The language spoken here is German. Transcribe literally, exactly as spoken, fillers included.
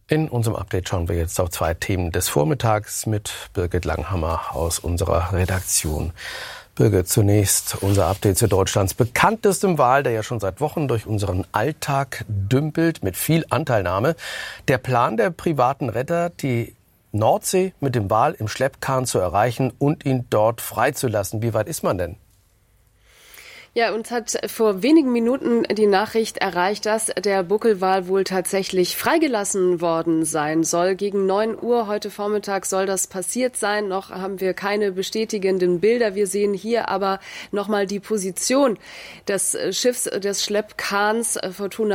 In unserem Update schauen wir jetzt auf zwei Themen des Vormittags mit Birgit Langhammer aus unserer Redaktion. Birgit, zunächst unser Update zu Deutschlands bekanntestem Wal, der ja schon seit Wochen durch unseren Alltag dümpelt mit viel Anteilnahme. Der Plan der privaten Retter, die Nordsee mit dem Wal im Schleppkahn zu erreichen und ihn dort freizulassen. Wie weit ist man denn? Ja, uns hat vor wenigen Minuten die Nachricht erreicht, dass der Buckelwal wohl tatsächlich freigelassen worden sein soll. Gegen neun Uhr heute Vormittag soll das passiert sein. Noch haben wir keine bestätigenden Bilder. Wir sehen hier aber nochmal die Position des Schiffs, des Schleppkahns Fortuna